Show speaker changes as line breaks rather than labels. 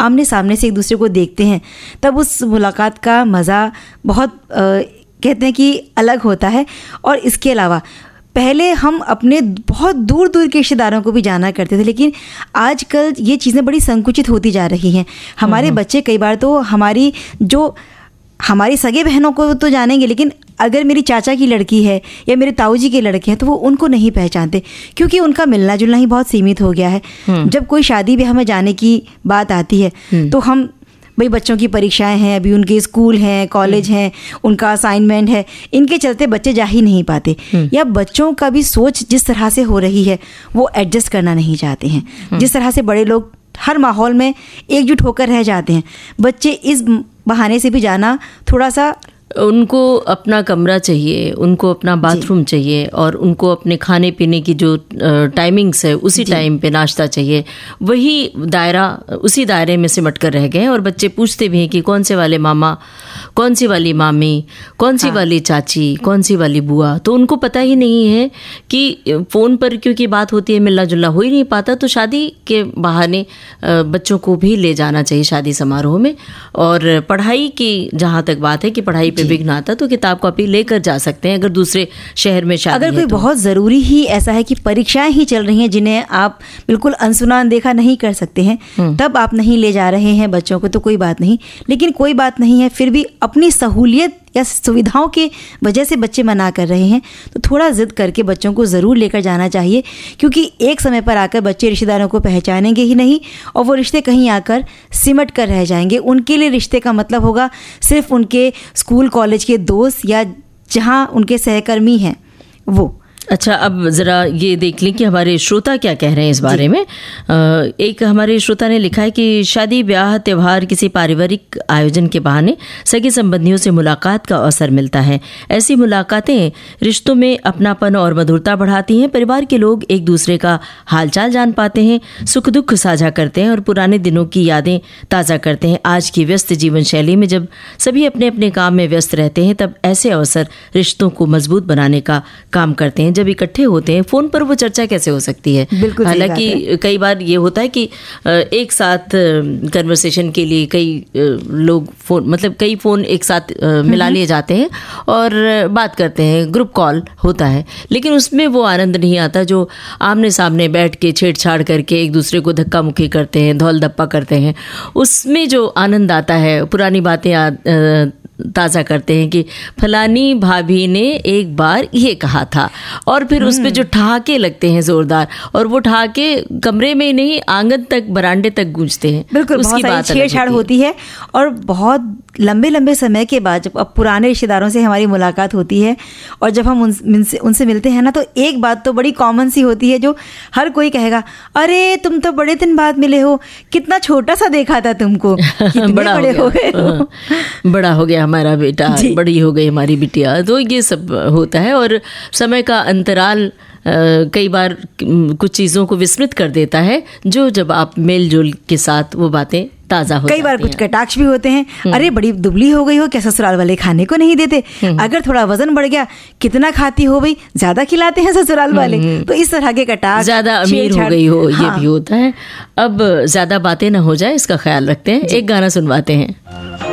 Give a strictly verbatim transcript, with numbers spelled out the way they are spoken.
आमने सामने से एक दूसरे को देखते हैं, तब उस मुलाकात का मज़ा बहुत आ, कहते हैं कि अलग होता है। और इसके अलावा पहले हम अपने बहुत दूर दूर के रिश्तेदारों को भी जाना करते थे, लेकिन आजकल ये चीज़ें बड़ी संकुचित होती जा रही हैं। हमारे बच्चे कई बार तो हमारी जो हमारी सगे बहनों को तो जानेंगे, लेकिन अगर मेरी चाचा की लड़की है या मेरे ताऊ जी के लड़के हैं तो वो उनको नहीं पहचानते, क्योंकि उनका मिलना जुलना ही बहुत सीमित हो गया है। जब कोई शादी ब्याह में जाने की बात आती है तो हम भाई बच्चों की परीक्षाएं हैं, अभी उनके स्कूल हैं, कॉलेज हैं, उनका असाइनमेंट है, इनके चलते बच्चे जा ही नहीं पाते, या बच्चों का भी सोच जिस तरह से हो रही है वो एडजस्ट करना नहीं चाहते हैं। जिस तरह से बड़े लोग हर माहौल में एकजुट होकर रह जाते हैं, बच्चे इस बहाने से भी जाना थोड़ा सा,
उनको अपना कमरा चाहिए, उनको अपना बाथरूम चाहिए, और उनको अपने खाने पीने की जो टाइमिंग्स है उसी टाइम पे नाश्ता चाहिए। वही दायरा, उसी दायरे में सिमट कर रह गए। और बच्चे पूछते भी हैं कि कौन से वाले मामा, कौन सी वाली मामी, कौन सी हाँ। वाली चाची, कौन सी वाली बुआ। तो उनको पता ही नहीं है कि फ़ोन पर क्योंकि बात होती है, मिलना जुलना हो ही नहीं पाता। तो शादी के बहाने बच्चों को भी ले जाना चाहिए शादी समारोह में। और पढ़ाई की जहाँ तक बात है कि पढ़ाई विघ्न आता तो किताब कॉपी लेकर जा सकते हैं अगर दूसरे शहर में शादी
अगर कोई
है तो।
बहुत ज़रूरी ही ऐसा है कि परीक्षाएं ही चल रही हैं जिन्हें आप बिल्कुल अनसुना अनदेखा नहीं कर सकते हैं, तब आप नहीं ले जा रहे हैं बच्चों को तो कोई बात नहीं। लेकिन कोई बात नहीं है, फिर भी अपनी सहूलियत या सुविधाओं के वजह से बच्चे मना कर रहे हैं तो थोड़ा ज़िद करके बच्चों को ज़रूर लेकर जाना चाहिए, क्योंकि एक समय पर आकर बच्चे रिश्तेदारों को पहचानेंगे ही नहीं और वो रिश्ते कहीं आकर सिमट कर रह जाएंगे। उनके लिए रिश्ते का मतलब होगा सिर्फ उनके स्कूल कॉलेज के दोस्त या जहां उनके सहकर्मी हैं वो।
अच्छा, अब ज़रा ये देख लें कि हमारे श्रोता क्या कह रहे हैं इस बारे में। एक हमारे श्रोता ने लिखा है कि शादी ब्याह त्यौहार किसी पारिवारिक आयोजन के बहाने सगे संबंधियों से मुलाकात का अवसर मिलता है। ऐसी मुलाकातें रिश्तों में अपनापन और मधुरता बढ़ाती हैं। परिवार के लोग एक दूसरे का हालचाल जान पाते हैं, सुख दुख साझा करते हैं और पुराने दिनों की यादें ताज़ा करते हैं। आज की व्यस्त जीवन शैली में जब सभी अपने अपने काम में व्यस्त रहते हैं तब ऐसे अवसर रिश्तों को मजबूत बनाने का काम करते हैं। जब इकट्ठे होते हैं फोन पर वो चर्चा कैसे हो सकती है। हालांकि कई बार ये होता है कि एक साथ कन्वर्सेशन के लिए कई लोग फोन मतलब कई फोन एक साथ मिला लिए जाते हैं और बात करते हैं, ग्रुप कॉल होता है, लेकिन उसमें वो आनंद नहीं आता जो आमने सामने बैठ के छेड़छाड़ करके एक दूसरे को धक्का मुक्की करते हैं, धौल धप्पा करते हैं। उसमें जो आनंद आता है, पुरानी बातें ताज़ा करते हैं कि फलानी भाभी ने एक बार ये कहा था, और फिर उस पे जो ठहाके लगते हैं जोरदार, और वो ठहाके कमरे में नहीं आंगन तक, बरांडे तक गूंजते हैं।
बिल्कुल, उसकी बात छेड़छाड़ होती है। और बहुत लंबे लंबे समय के बाद जब अब पुराने रिश्तेदारों से हमारी मुलाकात होती है और जब हम उनसे उनसे मिलते हैं ना, तो एक बात तो बड़ी कॉमन सी होती है जो हर कोई कहेगा, अरे तुम तो बड़े दिन बाद मिले हो, कितना छोटा सा देखा था तुमको, कितने
बड़ा
बड़े
हो गए हो, बड़ा हो गया हमारा बेटा, बड़ी हो गई हमारी बिटिया। तो ये सब होता है और समय का अंतराल कई बार कुछ चीज़ों को विस्मृत कर देता है, जो जब आप मेल जोल के साथ वो बातें ताज़ा हो
कई बार कुछ कटाक्ष भी होते हैं, अरे बड़ी दुबली हो गई हो, क्या ससुराल वाले खाने को नहीं देते, अगर थोड़ा वजन बढ़ गया, कितना खाती हो भाई, ज्यादा खिलाते हैं ससुराल वाले। तो इस तरह के कटाक्ष,
ज्यादा अमीर हो गई हो, ये भी होता है। अब ज्यादा बातें ना हो जाए इसका ख्याल रखते हैं, एक गाना सुनवाते हैं।